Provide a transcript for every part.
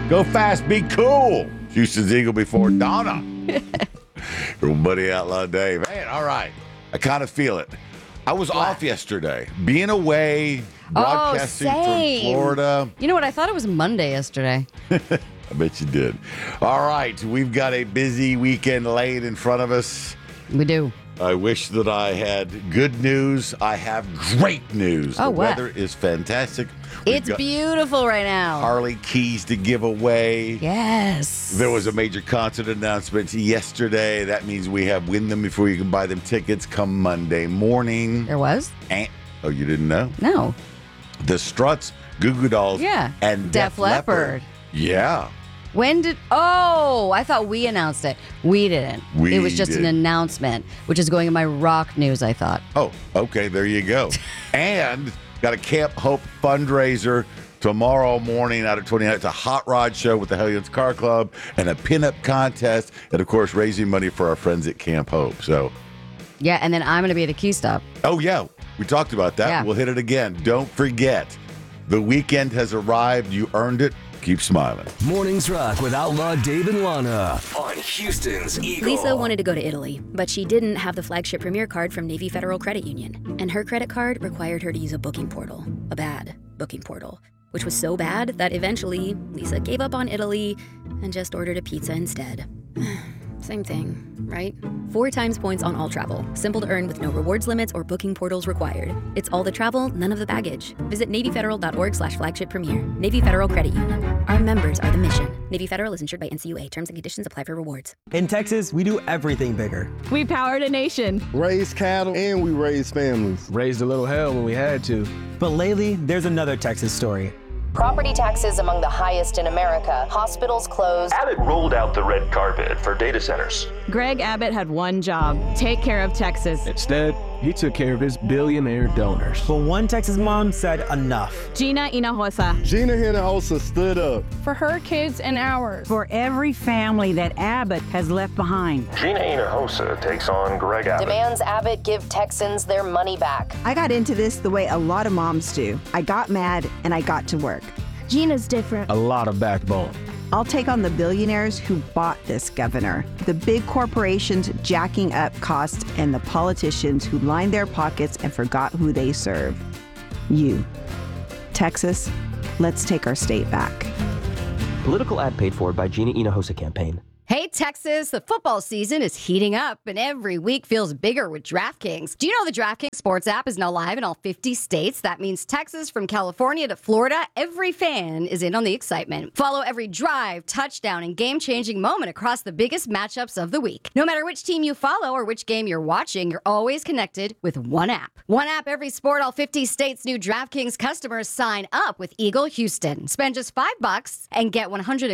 Go fast, be cool. Houston's Eagle before Donna. Your buddy Outlaw Dave. Man, all right. I kind of feel it. I was off yesterday. Being away, broadcasting from Florida. You know what? I thought it was Monday yesterday. I bet you did. All right. We've got a busy weekend laid in front of us. We do. I wish that I had good news. I have great news. Oh, the what? weather is fantastic. It's beautiful right now. Harley keys to give away. Yes. There was a major concert announcement yesterday. That means we have Win Them Before You Can Buy Them tickets come Monday morning. There was? Oh, you didn't know? No. The Struts, Goo Goo Dolls, and Def Leppard. Yeah. When did... Oh, I thought we announced it. We didn't. It was just an announcement, which is going in my rock news, I thought. Oh, okay. There you go. And got a Camp Hope fundraiser tomorrow morning out at 29. It's a hot rod show with the Hellions Car Club and a pinup contest. And, of course, raising money for our friends at Camp Hope. So... Yeah, and then I'm going to be at a Key Stop. Oh, yeah. We talked about that. Yeah. We'll hit it again. Don't forget, the weekend has arrived. You earned it. Keep smiling. Mornings Rock with Outlaw Dave and Lana on Houston's Eagle. Lisa wanted to go to Italy, but she didn't have the flagship Premier card from Navy Federal Credit Union. And her credit card required her to use a booking portal, a bad booking portal, which was so bad that eventually Lisa gave up on Italy and just ordered a pizza instead. Same thing, right? 4 times points on all travel. Simple to earn with no rewards limits or booking portals required. It's all the travel, none of the baggage. Visit NavyFederal.org/flagship premier. Navy Federal Credit Union. Our members are the mission. Navy Federal is insured by NCUA. Terms and conditions apply for rewards. In Texas, we do everything bigger. We powered a nation. Raised cattle and we raised families. Raised a little hell when we had to. But lately, there's another Texas story. Property taxes among the highest in America. Hospitals closed. Abbott rolled out the red carpet for data centers. Greg Abbott had one job: take care of Texas. Instead, he took care of his billionaire donors. But one Texas mom said enough. Gina Hinojosa. Gina Hinojosa stood up. For her kids and ours. For every family that Abbott has left behind. Gina Hinojosa takes on Greg Abbott. Demands Abbott give Texans their money back. I got into this the way a lot of moms do. I got mad and I got to work. Gina's different. A lot of backbone. I'll take on the billionaires who bought this governor, the big corporations jacking up costs, and the politicians who lined their pockets and forgot who they serve. You. Texas, let's take our state back. Political ad paid for by Gina Hinojosa campaign. Hey, Texas, the football season is heating up, and every week feels bigger with DraftKings. Do you know the DraftKings Sports app is now live in all 50 states? That means Texas, from California to Florida, every fan is in on the excitement. Follow every drive, touchdown, and game-changing moment across the biggest matchups of the week. No matter which team you follow or which game you're watching, you're always connected with one app. One app, every sport, all 50 states. New DraftKings customers sign up with Eagle Houston. Spend just $5 and get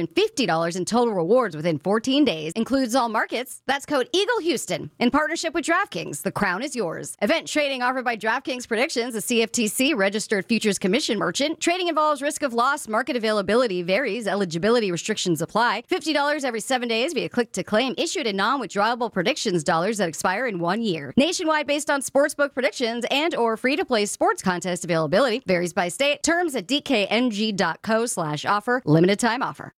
$150 in total rewards within 14 days. Includes all markets. That's code Eagle Houston. In partnership with DraftKings, the crown is yours. Event trading offered by DraftKings Predictions, a CFTC registered futures commission merchant. Trading involves risk of loss. Market availability varies. Eligibility restrictions apply. $50 every 7 days via click to claim. Issued in non-withdrawable predictions dollars that expire in 1 year. Nationwide based on sportsbook predictions and or free-to-play sports contest availability. Varies by state. Terms at dkng.co/offer. Limited time offer.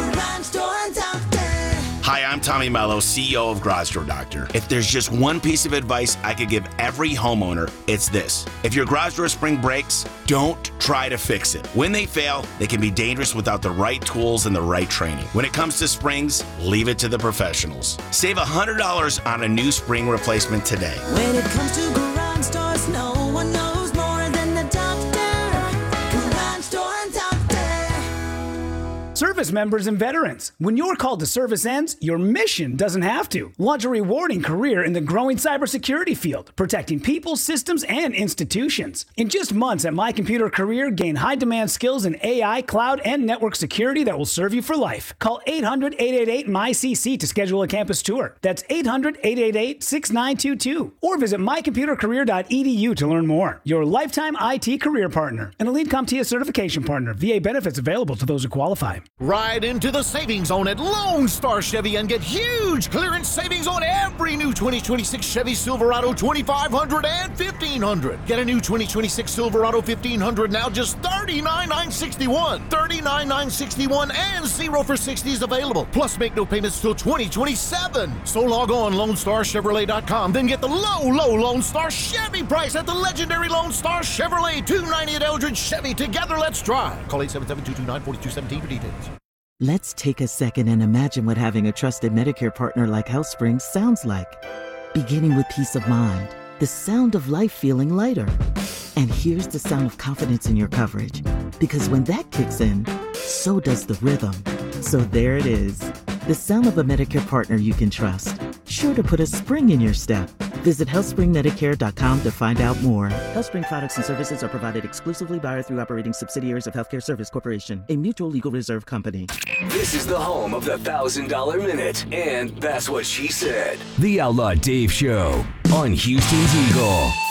Hi, I'm Tommy Mello, CEO of Garage Door Doctor. If there's just one piece of advice I could give every homeowner, it's this. If your garage door spring breaks, don't try to fix it. When they fail, they can be dangerous without the right tools and the right training. When it comes to springs, leave it to the professionals. Save $100 on a new spring replacement today. When it comes to garage doors, no one knows more than the doctor. Garage Door Doctor. Service members and veterans, when your call to service ends, your mission doesn't have to. Launch a rewarding career in the growing cybersecurity field, protecting people, systems, and institutions. In just months at My Computer Career, gain high-demand skills in AI, cloud, and network security that will serve you for life. Call 800-888-MyCC to schedule a campus tour. That's 800-888-6922. Or visit mycomputercareer.edu to learn more. Your lifetime IT career partner. An Elite CompTIA certification partner. VA benefits available to those who qualify. Ride into the savings zone at Lone Star Chevy and get huge clearance savings on every new 2026 Chevy Silverado 2500 and 1500. Get a new 2026 Silverado 1500 now just $39,961. $39,961 and 0 for 60 is available. Plus make no payments till 2027. So log on LoneStarChevrolet.com. Then get the low Lone Star Chevy price at the legendary Lone Star Chevrolet 290 at Eldridge Chevy. Together, let's drive. Call 877-229-4217 for details. Let's take a second and imagine what having a trusted Medicare partner like HealthSpring sounds like. Beginning with peace of mind, the sound of life feeling lighter. And here's the sound of confidence in your coverage. Because when that kicks in, so does the rhythm. So there it is. The sound of a Medicare partner you can trust. Sure to put a spring in your step. Visit HealthSpringMedicare.com to find out more. HealthSpring products and services are provided exclusively by or through operating subsidiaries of Healthcare Service Corporation, a mutual legal reserve company. This is the home of the $1,000 Minute, and that's what she said. The Outlaw Dave Show on Houston's Eagle.